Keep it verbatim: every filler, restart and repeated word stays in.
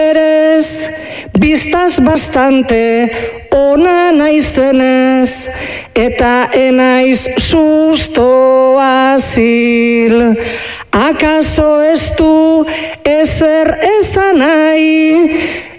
Berez, biztaz bastante ona naizenez, eta enaiz susto azil. Akaso ez du ezer esan nahi,